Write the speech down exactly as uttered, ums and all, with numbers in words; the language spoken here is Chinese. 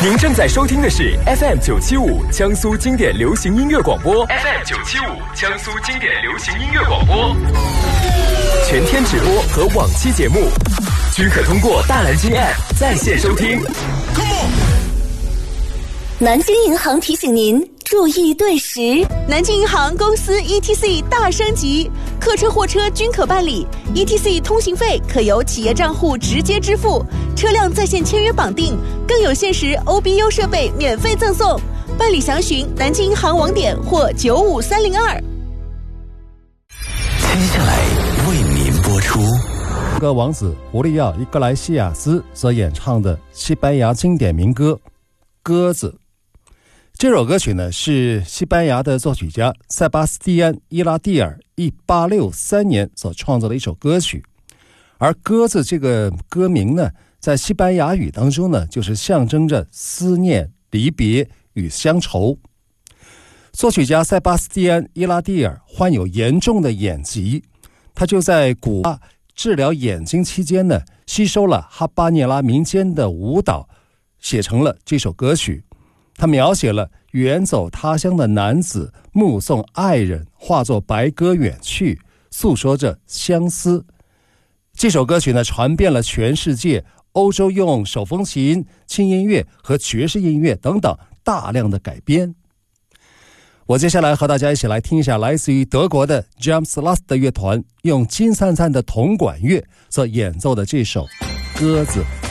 您正在收听的是 F M 九七五江苏经典流行音乐广播 ，F M 九七五江苏经典流行音乐广播，全天直播和往期节目均可通过大蓝鲸 App 在线收听。 南京银行提醒您注意对时。 南京银行公司 E T C 大升级，客车货车均可办理 E T C 通行费可由企业账户直接支付，车辆在线签约绑定，更有限时 O B U 设备免费赠送。办理详询南京银行网点或九五三零二。 接下来为您播出歌王子胡利奥·伊格莱西亚斯所演唱的西班牙经典民歌《鸽子》。这首歌曲呢是西班牙的作曲家塞巴斯蒂安·伊拉蒂尔一八六三年所创作的一首歌曲，而鸽子这个歌名呢，在西班牙语当中呢，就是象征着思念、离别与乡愁。作曲家塞巴斯蒂安·伊拉蒂尔患有严重的眼疾，他就在古巴治疗眼睛期间呢，吸收了哈巴涅拉民间的舞蹈，写成了这首歌曲。他描写了远走他乡的男子目送爱人化作白鸽远去，诉说着相思。这首歌曲呢传遍了全世界，欧洲用手风琴、轻音乐和爵士音乐等等大量的改编。我接下来和大家一起来听一下来自于德国的 James Last 的乐团用金灿灿的铜管乐所演奏的这首《鸽子》。